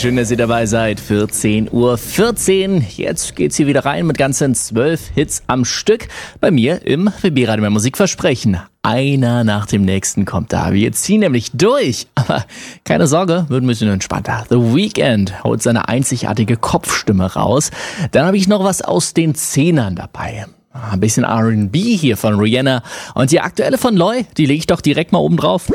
schön, dass ihr dabei seid. 14:14 Uhr. Jetzt geht's hier wieder rein mit ganzen 12 Hits am Stück. Bei mir im BB Radio Musikversprechen. Einer nach dem nächsten kommt da. Wir ziehen nämlich durch. Aber keine Sorge, wird ein bisschen entspannter. The Weeknd haut seine einzigartige Kopfstimme raus. Dann habe ich noch was aus den Zehnern dabei. Ein bisschen R&B hier von Rihanna. Und die aktuelle von Loy, die lege ich doch direkt mal oben drauf.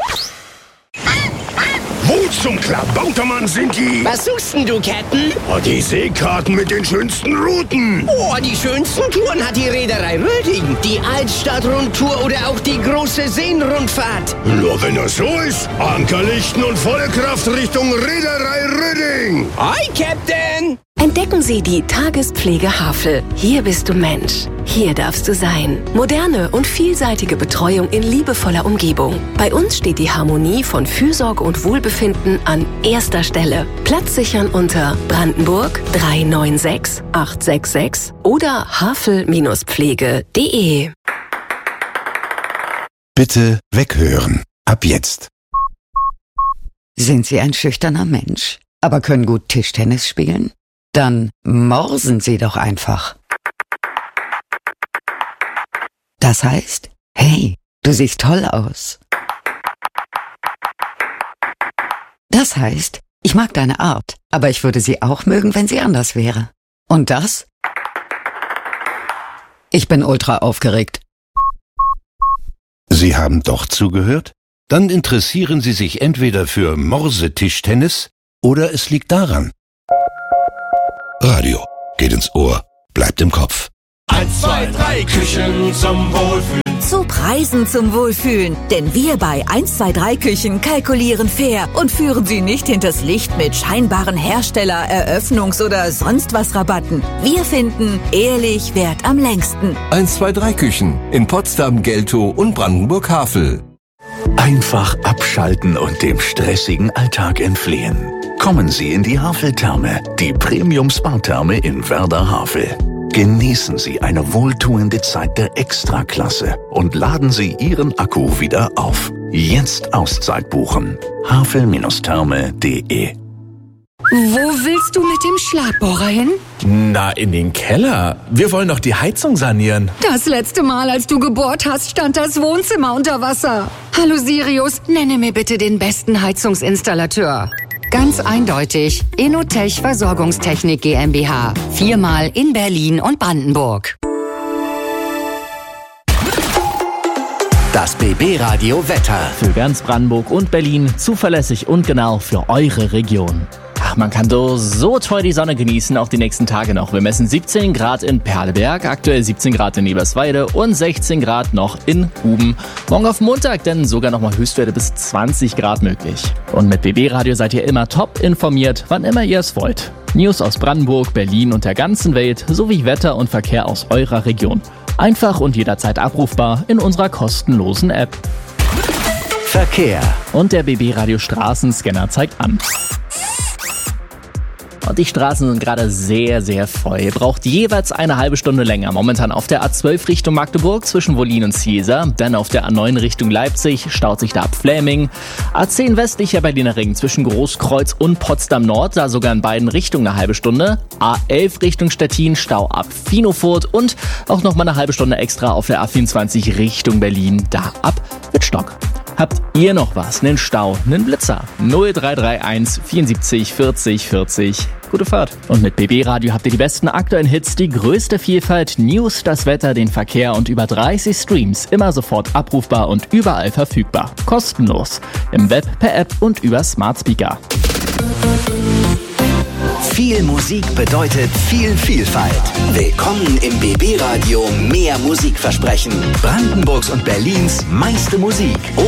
Wo zum Klabautermann sind die? Was suchst denn du, Captain? Oh, die Seekarten mit den schönsten Routen. Oh, die schönsten Touren hat die Reederei Röding. Die Altstadtrundtour oder auch die große Seenrundfahrt. Nur wenn das so ist, Ankerlichten und volle Kraft Richtung Reederei Röding. Hi, Captain! Entdecken Sie die Tagespflege Havel. Hier bist du Mensch. Hier darfst du sein. Moderne und vielseitige Betreuung in liebevoller Umgebung. Bei uns steht die Harmonie von Fürsorge und Wohlbefinden an erster Stelle. Platz sichern unter Brandenburg 396 866 oder havel-pflege.de. Bitte weghören. Ab jetzt. Sind Sie ein schüchterner Mensch, aber können gut Tischtennis spielen? Dann morsen Sie doch einfach. Das heißt, hey, du siehst toll aus. Das heißt, ich mag deine Art, aber ich würde sie auch mögen, wenn sie anders wäre. Und das? Ich bin ultra aufgeregt. Sie haben doch zugehört? Dann interessieren Sie sich entweder für Morsetischtennis oder es liegt daran. Radio geht ins Ohr, bleibt im Kopf. 1, 2, 3 Küchen zum Wohlfühlen. Zu Preisen zum Wohlfühlen. Denn wir bei 123 Küchen kalkulieren fair und führen Sie nicht hinters Licht mit scheinbaren Hersteller-, Eröffnungs- oder sonst was Rabatten. Wir finden, ehrlich währt am längsten. 123 Küchen in Potsdam, Geltow und Brandenburg-Havel. Einfach abschalten und dem stressigen Alltag entfliehen. Kommen Sie in die Havel-Therme, die Premium-Spa-Therme in Werder-Havel. Genießen Sie eine wohltuende Zeit der Extraklasse und laden Sie Ihren Akku wieder auf. Jetzt Auszeit buchen. havel-therme.de. Wo willst du mit dem Schlagbohrer hin? Na, in den Keller. Wir wollen doch die Heizung sanieren. Das letzte Mal, als du gebohrt hast, stand das Wohnzimmer unter Wasser. Hallo Sirius, nenne mir bitte den besten Heizungsinstallateur. Ganz eindeutig, Inotech Versorgungstechnik GmbH. 4-mal in Berlin und Brandenburg. Das BB Radio Wetter. Für ganz Brandenburg und Berlin zuverlässig und genau für eure Region. Ach, man kann so toll die Sonne genießen, auch die nächsten Tage noch. Wir messen 17 Grad in Perleberg, aktuell 17 Grad in Eberswalde und 16 Grad noch in Guben. Morgen auf Montag dann sogar nochmal Höchstwerte bis 20 Grad möglich. Und mit BB Radio seid ihr immer top informiert, wann immer ihr es wollt. News aus Brandenburg, Berlin und der ganzen Welt sowie Wetter und Verkehr aus eurer Region. Einfach und jederzeit abrufbar in unserer kostenlosen App. Verkehr. Und der BB Radio Straßenscanner zeigt an. Und die Straßen sind gerade sehr, sehr voll. Ihr braucht jeweils eine halbe Stunde länger. Momentan auf der A12 Richtung Magdeburg zwischen Wollin und Ciesa. Dann auf der A9 Richtung Leipzig staut sich da ab Fläming. A10 westlicher Berliner Ring zwischen Großkreuz und Potsdam Nord. Da sogar in beiden Richtungen eine halbe Stunde. A11 Richtung Stettin, Stau ab Finofurt. Und auch nochmal eine halbe Stunde extra auf der A24 Richtung Berlin. Da ab Wittstock. Habt ihr noch was? Einen Stau, einen Blitzer? 0331 74 40 40. Gute Fahrt. Und mit BB Radio habt ihr die besten aktuellen Hits, die größte Vielfalt, News, das Wetter, den Verkehr und über 30 Streams. Immer sofort abrufbar und überall verfügbar. Kostenlos. Im Web, per App und über Smart Speaker. Viel Musik bedeutet viel Vielfalt. Willkommen im BB Radio Mehr Musikversprechen. Brandenburgs und Berlins meiste Musik.